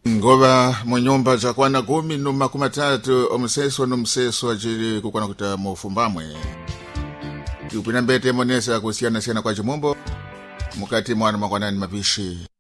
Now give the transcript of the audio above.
Ngoba mu nyumba za kwana 10 omuseso ajili kukwana kuta mufumbamwe. Kupina mbete monesa kusiana kwa chimombo mukati mwana makwanani mapishi.